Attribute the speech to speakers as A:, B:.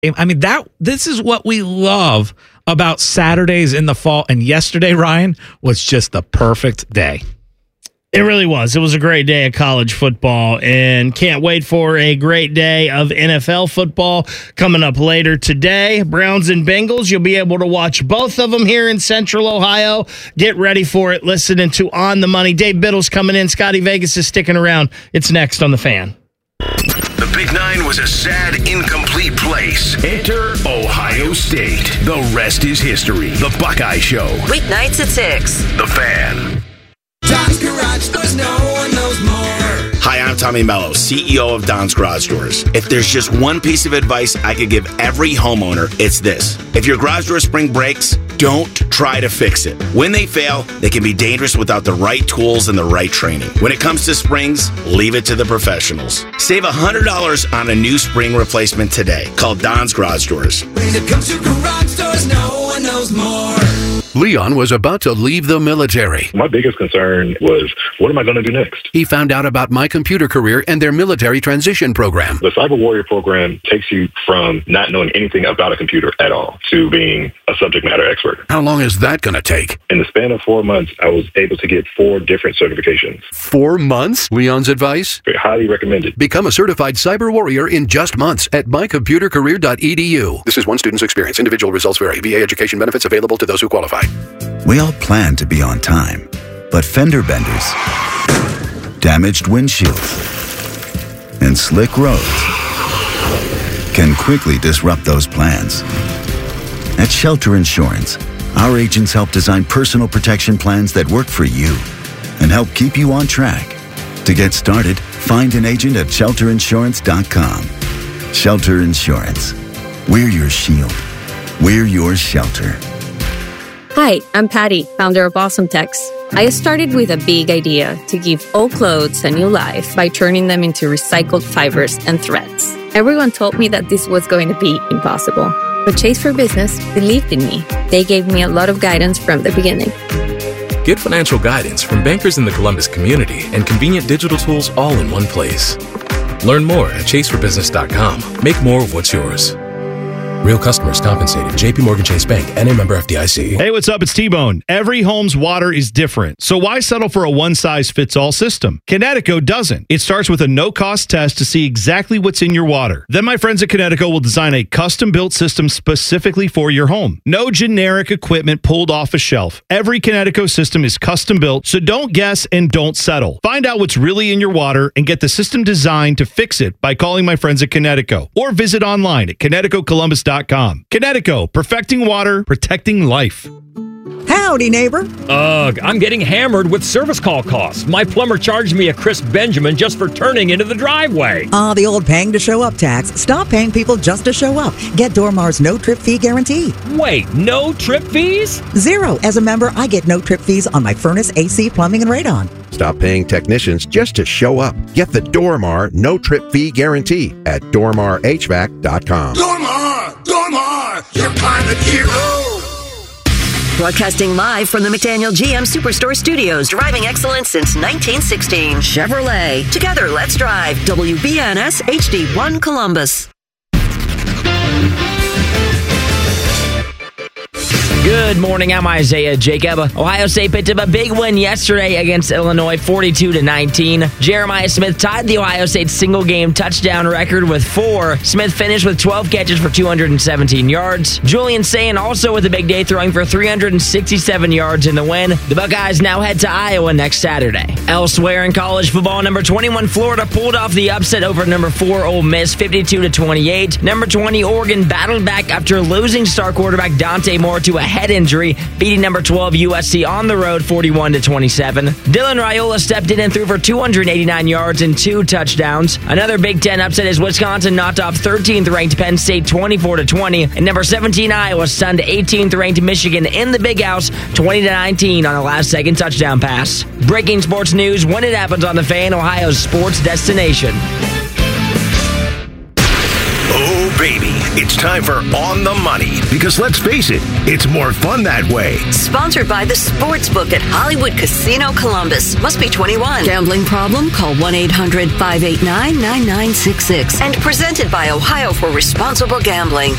A: I mean, this is what we love about Saturdays in the fall. And yesterday, Ryan, was just the perfect day.
B: It really was. It was a great day of college football, and can't wait for a great day of NFL football coming up later today. Browns and Bengals, you'll be able to watch both of them here in Central Ohio. Get ready for it. Listening to On the Money. Dave Biddle's coming in. Scotty Vegas is sticking around. It's next on The Fan.
C: The Big Nine was a sad, incomplete place. Enter Ohio State. The rest is history. The Buckeye Show.
D: Weeknights at 6.
C: The Fan.
E: Don's Garage Doors, no one knows more.
F: Hi, I'm Tommy Mello, CEO of Don's Garage Doors. If there's just one piece of advice I could give every homeowner, it's this. If your garage door spring breaks, don't try to fix it. When they fail, they can be dangerous without the right tools and the right training. When it comes to springs, leave it to the professionals. Save $100 on a new spring replacement today. Call Don's Garage Doors.
E: When it comes to garage doors, no one knows more.
G: Leon was about to leave the military.
H: My biggest concern was, what am I going to do next?
G: He found out about My Computer Career and their military transition program.
H: The Cyber Warrior program takes you from not knowing anything about a computer at all to being a subject matter expert.
G: How long is that going to take?
H: In the span of 4 months, I was able to get 4 different certifications.
G: 4 months? Leon's advice?
H: Highly recommended.
G: Become a certified cyber warrior in just months at mycomputercareer.edu. This is one student's experience. Individual results vary. VA education benefits available to those who qualify.
I: We all plan to be on time, but fender benders, damaged windshields, and slick roads can quickly disrupt those plans. At Shelter Insurance, our agents help design personal protection plans that work for you and help keep you on track. To get started, find an agent at shelterinsurance.com. Shelter Insurance. We're your shield. We're your shelter.
J: Hi, I'm Patty, founder of Awesome Tex. I started with a big idea to give old clothes a new life by turning them into recycled fibers and threads. Everyone told me that this was going to be impossible, but Chase for Business believed in me. They gave me a lot of guidance from the beginning.
K: Get financial guidance from bankers in the Columbus community and convenient digital tools all in one place. Learn more at chaseforbusiness.com. Make more of what's yours. Real customers compensated. J.P. Morgan Chase Bank, N.A. member FDIC.
L: Hey, what's up? It's T-Bone. Every home's water is different, so why settle for a one-size-fits-all system? Connecticut doesn't. It starts with a no-cost test to see exactly what's in your water. Then my friends at Connecticut will design a custom-built system specifically for your home. No generic equipment pulled off a shelf. Every Connecticut system is custom-built, so don't guess and don't settle. Find out what's really in your water and get the system designed to fix it by calling my friends at Connecticut or visit online at ConnecticutColumbus.com. Connecticut, perfecting water, protecting life.
M: Howdy, neighbor.
N: Ugh, I'm getting hammered with service call costs. My plumber charged me a crisp Benjamin just for turning into the driveway.
M: The old paying to show up tax. Stop paying people just to show up. Get Dormar's no-trip fee guarantee.
N: Wait, no trip fees?
M: 0. As a member, I get no trip fees on my furnace, AC, plumbing, and radon.
O: Stop paying technicians just to show up. Get the Dormar no-trip fee guarantee at DormarHVAC.com.
E: Dormar, your climate hero.
D: Broadcasting live from the McDaniel GM Superstore Studios. Driving excellence since 1916. Chevrolet. Together, let's drive. WBNS HD1 Columbus.
P: Good morning, I'm Isaiah Jacob. Ohio State picked up a big win yesterday against Illinois, 42-19. Jeremiah Smith tied the Ohio State single-game touchdown record with 4. Smith finished with 12 catches for 217 yards. Julian Sayin also with a big day, throwing for 367 yards in the win. The Buckeyes now head to Iowa next Saturday. Elsewhere in college football, number 21 Florida pulled off the upset over number 4 Ole Miss, 52-28. Number 20 Oregon battled back after losing star quarterback Dante Moore to a head injury, beating number 12 USC on the road 41-27. Dylan Raiola stepped in and threw for 289 yards and 2 touchdowns. Another Big Ten upset is Wisconsin knocked off 13th ranked Penn State 24-20, and number 17 Iowa stunned 18th ranked Michigan in the Big House 20-19 on a last-second touchdown pass. Breaking sports news when it happens on The Fan, Ohio's sports destination.
C: Oh, baby, it's time for On the Money. Because let's face it, it's more fun that way.
D: Sponsored by the Sportsbook at Hollywood Casino Columbus. Must be 21. Gambling problem? Call 1-800-589-9966. And presented by Ohio for Responsible Gambling.